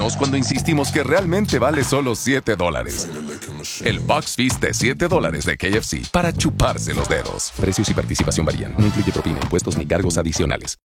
menos cuando insistimos que realmente vale solo $7. El Box Feast de $7 de KFC para chuparse los dedos. Precios y participación varían. No incluye propina, impuestos ni cargos adicionales.